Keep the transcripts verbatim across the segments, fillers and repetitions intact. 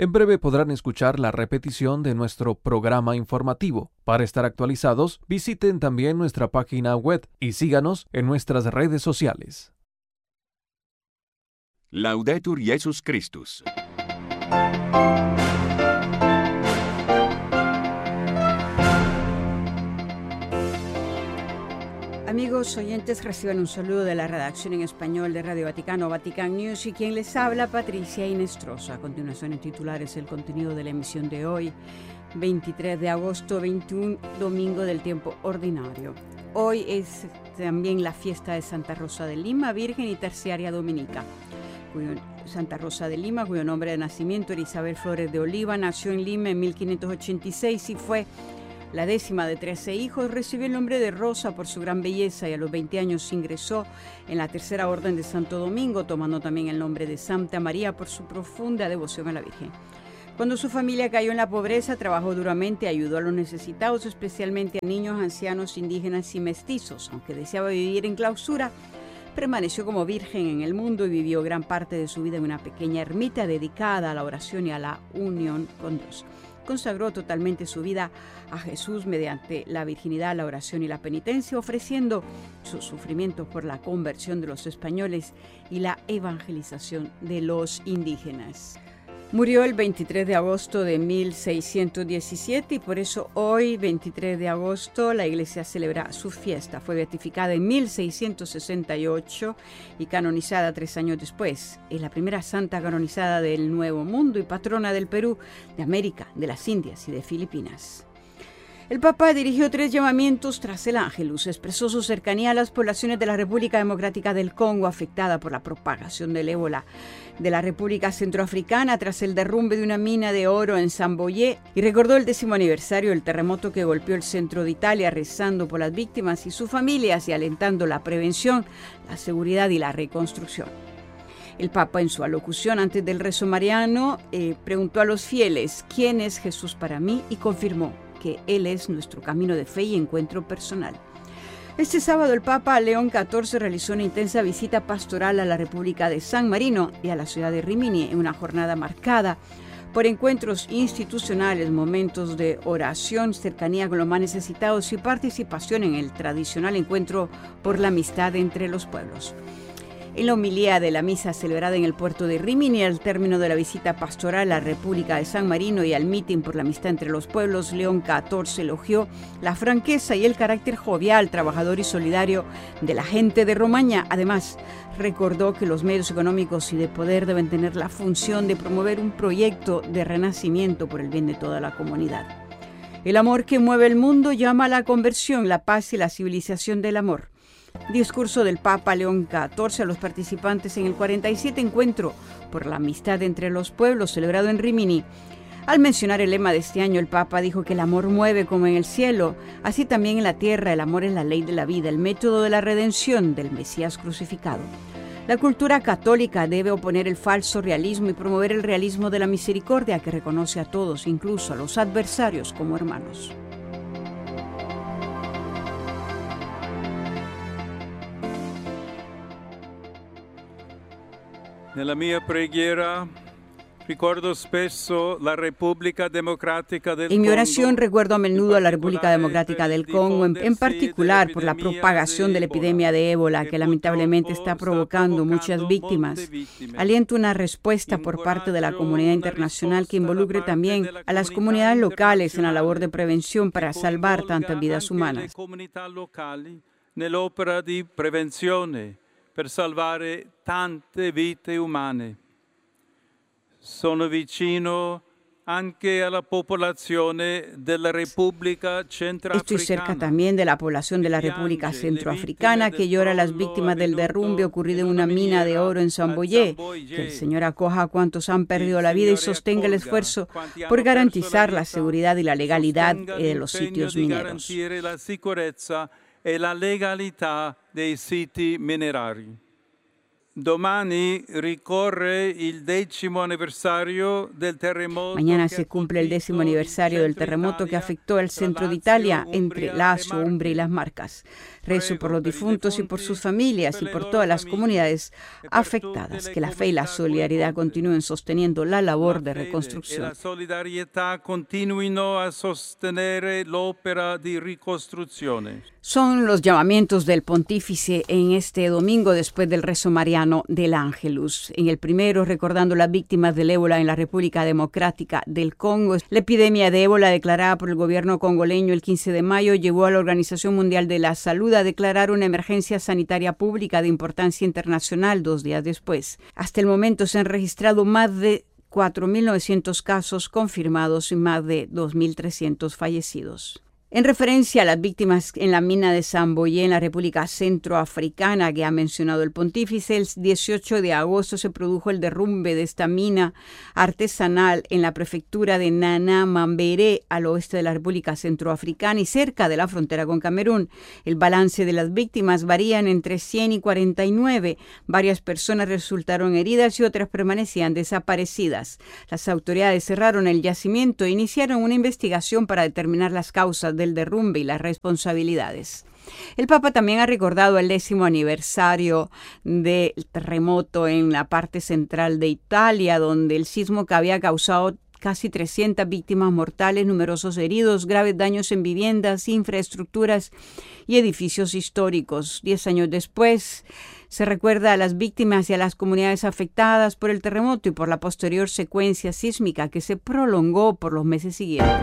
En breve podrán escuchar la repetición de nuestro programa informativo. Para estar actualizados, visiten también nuestra página web y síganos en nuestras redes sociales. Laudetur Jesus Christus. Amigos oyentes, reciban un saludo de la redacción en español de Radio Vaticano, Vatican News, y quien les habla, Patricia Inestrosa. A continuación, en titulares, el contenido de la emisión de hoy, veintitrés de agosto, veintiuno, domingo del tiempo ordinario. Hoy es también la fiesta de Santa Rosa de Lima, Virgen y Terciaria Dominica. Cuyo, Santa Rosa de Lima, cuyo nombre de nacimiento era Isabel Flores de Oliva, nació en Lima en mil quinientos ochenta y seis y fue la décima de trece hijos. Recibió el nombre de Rosa por su gran belleza y a los veinte años ingresó en la Tercera Orden de Santo Domingo, tomando también el nombre de Santa María por su profunda devoción a la Virgen. Cuando su familia cayó en la pobreza, trabajó duramente, ayudó a los necesitados, especialmente a niños, ancianos, indígenas y mestizos. Aunque deseaba vivir en clausura, permaneció como virgen en el mundo y vivió gran parte de su vida en una pequeña ermita dedicada a la oración y a la unión con Dios. Consagró totalmente su vida a Jesús mediante la virginidad, la oración y la penitencia, ofreciendo sus sufrimientos por la conversión de los españoles y la evangelización de los indígenas. Murió el veintitrés de agosto de mil seiscientos diecisiete y por eso hoy, veintitrés de agosto, la Iglesia celebra su fiesta. Fue beatificada en mil seiscientos sesenta y ocho y canonizada tres años después. Es la primera santa canonizada del Nuevo Mundo y patrona del Perú, de América, de las Indias y de Filipinas. El Papa dirigió tres llamamientos tras el Ángelus. Expresó su cercanía a las poblaciones de la República Democrática del Congo, afectada por la propagación del ébola, de la República Centroafricana tras el derrumbe de una mina de oro en Samboyé, y recordó el décimo aniversario del terremoto que golpeó el centro de Italia, rezando por las víctimas y sus familias y alentando la prevención, la seguridad y la reconstrucción. El Papa, en su alocución antes del rezo mariano, eh, preguntó a los fieles: ¿quién es Jesús para mí? Y confirmó que Él es nuestro camino de fe y encuentro personal. Este sábado el Papa León catorce realizó una intensa visita pastoral a la República de San Marino y a la ciudad de Rimini en una jornada marcada por encuentros institucionales, momentos de oración, cercanía con los más necesitados y participación en el tradicional encuentro por la amistad entre los pueblos. En la homilía de la misa celebrada en el puerto de Rimini, al término de la visita pastoral a la República de San Marino y al mitin por la amistad entre los pueblos, León catorce elogió la franqueza y el carácter jovial, trabajador y solidario de la gente de Romaña. Además, recordó que los medios económicos y de poder deben tener la función de promover un proyecto de renacimiento por el bien de toda la comunidad. El amor que mueve el mundo llama a la conversión, la paz y la civilización del amor. Discurso del Papa León catorce a los participantes en el cuarenta y siete Encuentro por la Amistad entre los Pueblos, celebrado en Rimini. Al mencionar el lema de este año, el Papa dijo que el amor mueve como en el cielo, así también en la tierra. El amor es la ley de la vida, el método de la redención del Mesías crucificado. La cultura católica debe oponer el falso realismo y promover el realismo de la misericordia, que reconoce a todos, incluso a los adversarios, como hermanos. Nella mia preghiera ricordo spesso la Repubblica Democrática del Congo. En mi oración recuerdo a menudo a la República Democrática del Congo, en, en particular por la propagación de la epidemia de ébola, que lamentablemente está provocando muchas víctimas. Aliento una respuesta por parte de la comunidad internacional que involucre también a las comunidades locales en la labor de prevención para salvar tantas vidas humanas. Nell'opera di prevenzione per salvare tante vite umane. Sono vicino anche alla popolazione della Repubblica Centroafricana. Estoy cerca también de la población de la República Centroafricana, que llora a las víctimas del derrumbe ocurrido en una mina de oro en Samboyé. Que el Señor acoja a cuantos han perdido la vida y sostenga el esfuerzo por garantizar la seguridad y la legalidad de los sitios mineros. E la legalità dei siti minerari. Domani ricorre il decimo anniversario del terremoto. Mañana se cumple el décimo aniversario del terremoto que afectó al centro de Italia, entre Lazio, Umbria y las Marcas. Rezo por los difuntos y por sus familias y por todas las comunidades afectadas. Que la fe y la solidaridad continúen sosteniendo la labor de reconstrucción. La solidarietà continuino a sostenere l'opera di ricostruzione. Son los llamamientos del pontífice en este domingo después del rezo mariano del Ángelus. En el primero, recordando las víctimas del ébola en la República Democrática del Congo. La epidemia de ébola declarada por el gobierno congoleño el quince de mayo llevó a la Organización Mundial de la Salud a declarar una emergencia sanitaria pública de importancia internacional dos días después. Hasta el momento se han registrado más de cuatro mil novecientos casos confirmados y más de dos mil trescientos fallecidos. En referencia a las víctimas en la mina de Samboyé en la República Centroafricana que ha mencionado el pontífice, el dieciocho de agosto se produjo el derrumbe de esta mina artesanal en la prefectura de Nana Mambere, al oeste de la República Centroafricana y cerca de la frontera con Camerún. El balance de las víctimas varían entre cien y cuarenta y nueve. Varias personas resultaron heridas y otras permanecían desaparecidas. Las autoridades cerraron el yacimiento e iniciaron una investigación para determinar las causas de del derrumbe y las responsabilidades. El Papa también ha recordado el décimo aniversario del terremoto en la parte central de Italia, donde el sismo que había causado casi trescientas víctimas mortales, numerosos heridos, graves daños en viviendas, infraestructuras y edificios históricos. Diez años después, se recuerda a las víctimas y a las comunidades afectadas por el terremoto y por la posterior secuencia sísmica que se prolongó por los meses siguientes.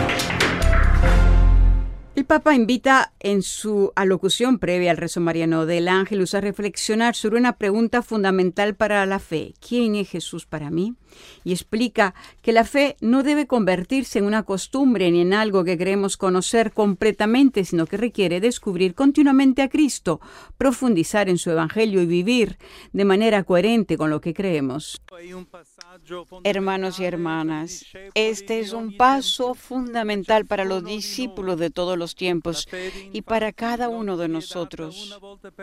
El Papa invita en su alocución previa al rezo mariano del Ángelus a reflexionar sobre una pregunta fundamental para la fe: ¿quién es Jesús para mí? Y explica que la fe no debe convertirse en una costumbre ni en algo que creemos conocer completamente, sino que requiere descubrir continuamente a Cristo, profundizar en su evangelio y vivir de manera coherente con lo que creemos. Hermanos y hermanas, este es un paso fundamental para los discípulos de todos los tiempos y para cada uno de nosotros.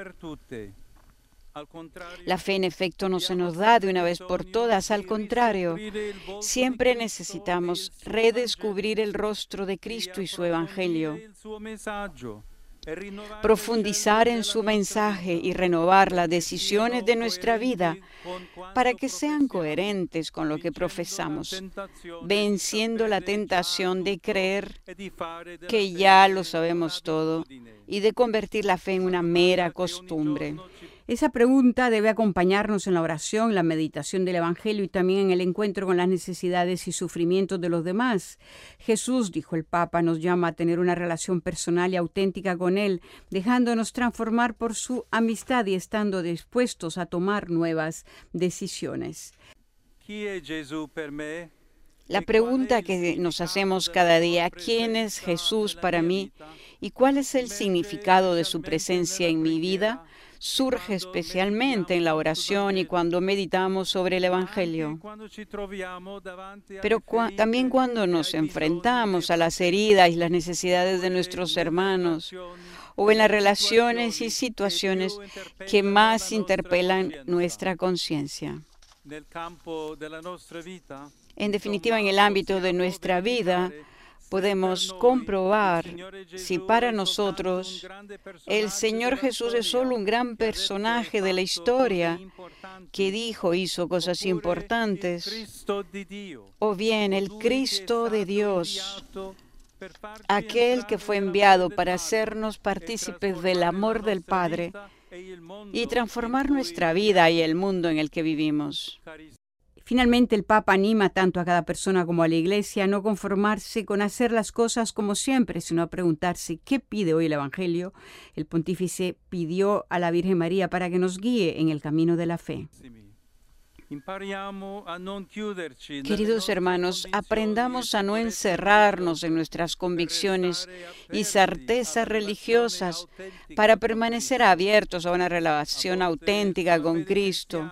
La fe, en efecto, no se nos da de una vez por todas. Al contrario, siempre necesitamos redescubrir el rostro de Cristo y su Evangelio, profundizar en su mensaje y renovar las decisiones de nuestra vida para que sean coherentes con lo que profesamos, venciendo la tentación de creer que ya lo sabemos todo y de convertir la fe en una mera costumbre. Esa pregunta debe acompañarnos en la oración, la meditación del Evangelio y también en el encuentro con las necesidades y sufrimientos de los demás. Jesús, dijo el Papa, nos llama a tener una relación personal y auténtica con Él, dejándonos transformar por su amistad y estando dispuestos a tomar nuevas decisiones. La pregunta que nos hacemos cada día: ¿quién es Jesús para mí? ¿Y cuál es el significado de su presencia en mi vida? Surge especialmente en la oración y cuando meditamos sobre el Evangelio. Pero cu- también cuando nos enfrentamos a las heridas y las necesidades de nuestros hermanos, o en las relaciones y situaciones que más interpelan nuestra conciencia. En definitiva, en el ámbito de nuestra vida, podemos comprobar si para nosotros el Señor Jesús es solo un gran personaje de la historia que dijo, hizo cosas importantes, o bien el Cristo de Dios, aquel que fue enviado para hacernos partícipes del amor del Padre y transformar nuestra vida y el mundo en el que vivimos. Finalmente, el Papa anima tanto a cada persona como a la Iglesia a no conformarse con hacer las cosas como siempre, sino a preguntarse ¿qué pide hoy el Evangelio? El pontífice pidió a la Virgen María para que nos guíe en el camino de la fe. Queridos hermanos, aprendamos a no encerrarnos en nuestras convicciones y certezas religiosas para permanecer abiertos a una relación auténtica con Cristo.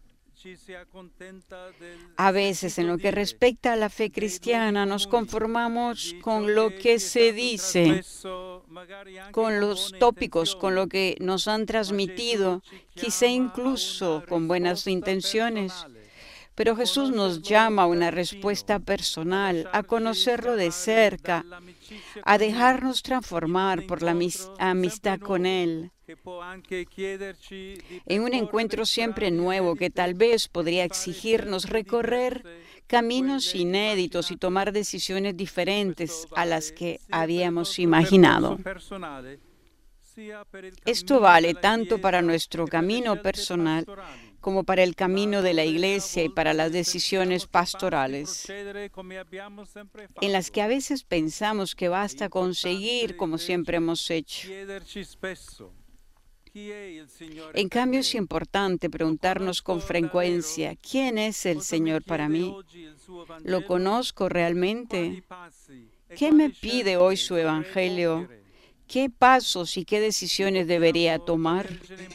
A veces, en lo que respecta a la fe cristiana, nos conformamos con lo que se dice con los tópicos, con lo que nos han transmitido, quizá incluso con buenas intenciones. Pero Jesús nos llama a una respuesta personal, a conocerlo de cerca, a dejarnos transformar por la amistad con Él, en un encuentro siempre nuevo que tal vez podría exigirnos recorrer caminos inéditos y tomar decisiones diferentes a las que habíamos imaginado. Esto vale tanto para nuestro camino personal como para el camino de la Iglesia y para las decisiones pastorales, en las que a veces pensamos que basta conseguir como siempre hemos hecho. En cambio, es importante preguntarnos con frecuencia, ¿quién es el Señor para mí? ¿Lo conozco realmente? ¿Qué me pide hoy su Evangelio? ¿Qué pasos y qué decisiones debería tomar?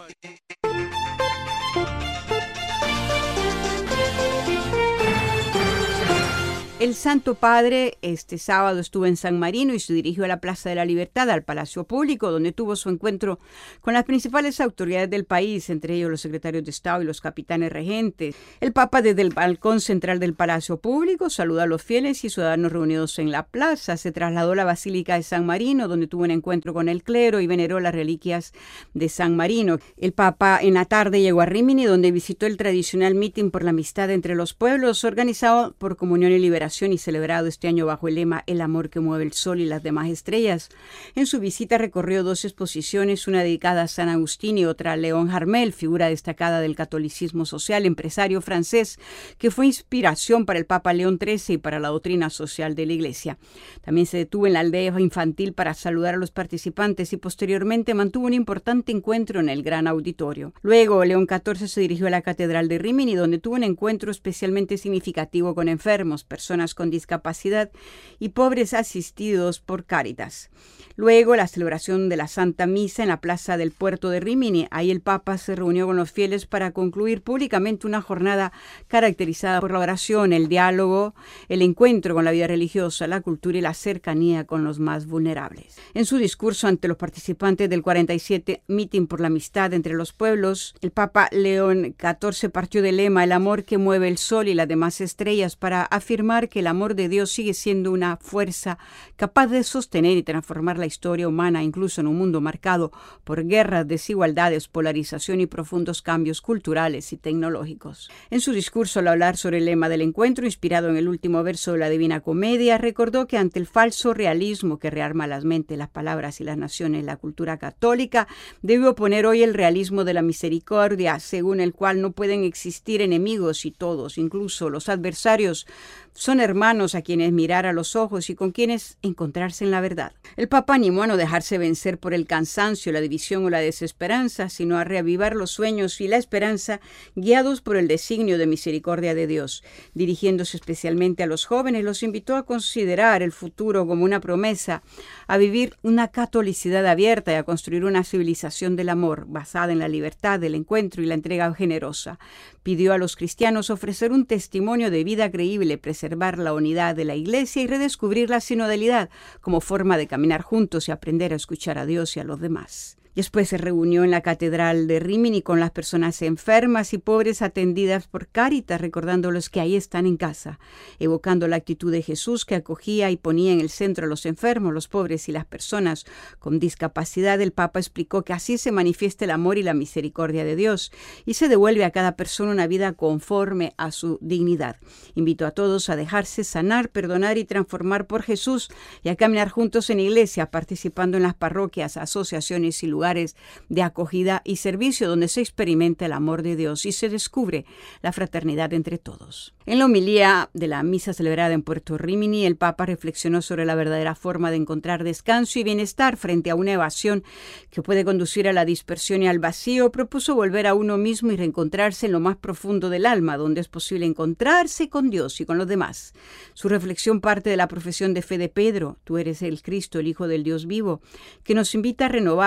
El Santo Padre este sábado estuvo en San Marino y se dirigió a la Plaza de la Libertad, al Palacio Público, donde tuvo su encuentro con las principales autoridades del país, entre ellos los secretarios de Estado y los capitanes regentes. El Papa, desde el balcón central del Palacio Público, saludó a los fieles y ciudadanos reunidos en la plaza. Se trasladó a la Basílica de San Marino, donde tuvo un encuentro con el clero y veneró las reliquias de San Marino. El Papa en la tarde llegó a Rímini, donde visitó el tradicional mitin por la amistad entre los pueblos, organizado por Comunión y Liberación y celebrado este año bajo el lema El amor que mueve el sol y las demás estrellas. En su visita recorrió dos exposiciones, una dedicada a San Agustín y otra a León Harmel, figura destacada del catolicismo social, empresario francés, que fue inspiración para el Papa León trece y para la doctrina social de la Iglesia. También se detuvo en la aldea infantil para saludar a los participantes y posteriormente mantuvo un importante encuentro en el gran auditorio. Luego, León catorce se dirigió a la Catedral de Rímini, donde tuvo un encuentro especialmente significativo con enfermos, personas con discapacidad y pobres asistidos por Cáritas. Luego, la celebración de la Santa Misa en la plaza del puerto de Rímini. Ahí el Papa se reunió con los fieles para concluir públicamente una jornada caracterizada por la oración, el diálogo, el encuentro con la vida religiosa, la cultura y la cercanía con los más vulnerables. En su discurso ante los participantes del cuarenta y siete Mitin por la Amistad entre los Pueblos, el Papa León catorce partió del lema El amor que mueve el sol y las demás estrellas para afirmar que el amor de Dios sigue siendo una fuerza capaz de sostener y transformar la historia humana, incluso en un mundo marcado por guerras, desigualdades, polarización y profundos cambios culturales y tecnológicos. En su discurso, al hablar sobre el lema del encuentro, inspirado en el último verso de la Divina Comedia, recordó que ante el falso realismo que rearma las mentes, las palabras y las naciones, la cultura católica debe oponer hoy el realismo de la misericordia, según el cual no pueden existir enemigos y todos, incluso los adversarios, son hermanos a quienes mirar a los ojos y con quienes encontrarse en la verdad. El Papa animó a no dejarse vencer por el cansancio, la división o la desesperanza, sino a reavivar los sueños y la esperanza guiados por el designio de misericordia de Dios. Dirigiéndose especialmente a los jóvenes, los invitó a considerar el futuro como una promesa, a vivir una catolicidad abierta y a construir una civilización del amor basada en la libertad, el encuentro y la entrega generosa. Pidió a los cristianos ofrecer un testimonio de vida creíble, preservar la unidad de la Iglesia y redescubrir la sinodalidad como forma de caminar juntos y aprender a escuchar a Dios y a los demás. Después se reunió en la Catedral de Rímini con las personas enfermas y pobres atendidas por Cáritas, recordándolos que ahí están en casa, evocando la actitud de Jesús que acogía y ponía en el centro a los enfermos, los pobres y las personas con discapacidad. El Papa explicó que así se manifiesta el amor y la misericordia de Dios y se devuelve a cada persona una vida conforme a su dignidad. Invitó a todos a dejarse sanar, perdonar y transformar por Jesús y a caminar juntos en iglesia, participando en las parroquias, asociaciones y lugares de acogida y servicio donde se experimenta el amor de Dios y se descubre la fraternidad entre todos. En la homilía de la misa celebrada en Puerto Rímini, el Papa reflexionó sobre la verdadera forma de encontrar descanso y bienestar frente a una evasión que puede conducir a la dispersión y al vacío. Propuso volver a uno mismo y reencontrarse en lo más profundo del alma, donde es posible encontrarse con Dios y con los demás. Su reflexión parte de la profesión de fe de Pedro: tú eres el Cristo, el Hijo del Dios vivo, que nos invita a renovar dos mil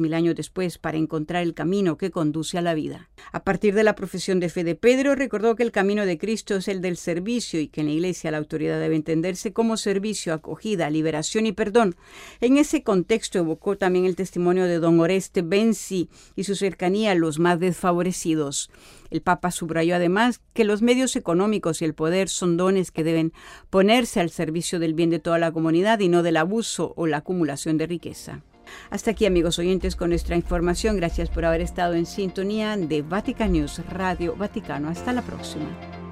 mil años después para encontrar el camino que conduce a la vida. A partir de la profesión de fe de Pedro, recordó que el camino de Cristo es el del servicio y que en la Iglesia la autoridad debe entenderse como servicio, acogida, liberación y perdón. En ese contexto evocó también el testimonio de don Oreste Benzi y su cercanía a los más desfavorecidos. El Papa subrayó además que los medios económicos y el poder son dones que deben ponerse al servicio del bien de toda la comunidad y no del abuso o la acumulación de riqueza. Hasta aquí, amigos oyentes, con nuestra información. Gracias por haber estado en sintonía de Vatican News, Radio Vaticano. Hasta la próxima.